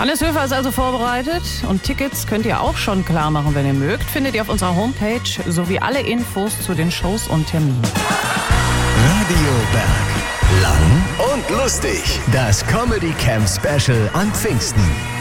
Hannes Höfer ist also vorbereitet und Tickets könnt ihr auch schon klar machen, wenn ihr mögt. Findet ihr auf unserer Homepage sowie alle Infos zu den Shows und Terminen. Radio Berg. Lang und lustig. Das Comedy Camp Special an Pfingsten.